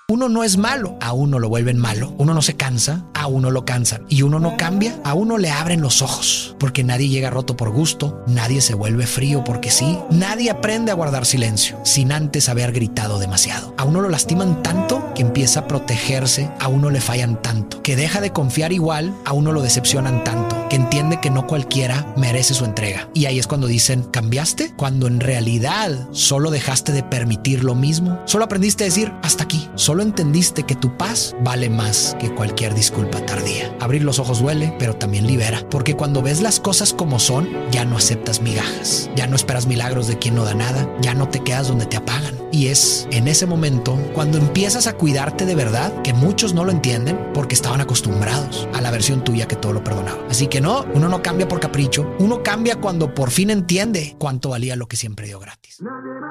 Uno no es malo, a uno lo vuelven malo. Uno no se cansa, a uno lo cansan. Y uno no cambia, a uno le abren los ojos. Porque nadie llega roto por gusto, nadie se vuelve frío porque sí, nadie aprende a guardar silencio sin antes haber gritado demasiado. A uno lo lastiman tanto que empieza a protegerse, a uno le fallan tanto, que deja de confiar igual, a uno lo decepcionan tanto, que entiende que no cualquiera merece su entrega. Y ahí es cuando dicen, ¿cambiaste? Cuando en realidad solo dejaste de permitir lo mismo, solo aprendiste a decir hasta aquí, solo entendiste que tu paz vale más que cualquier disculpa tardía. Abrir los ojos duele, pero también libera, porque cuando ves las cosas como son, ya no aceptas migajas, ya no esperas milagros de quien no da nada, ya no te quedas donde te apagan. Y es en ese momento cuando empiezas a cuidarte de verdad, que muchos no lo entienden porque estaban acostumbrados a la versión tuya que todo lo perdonaba. Así que no, uno no cambia por capricho, uno cambia cuando por fin entiende cuánto valía lo que siempre dio gratis.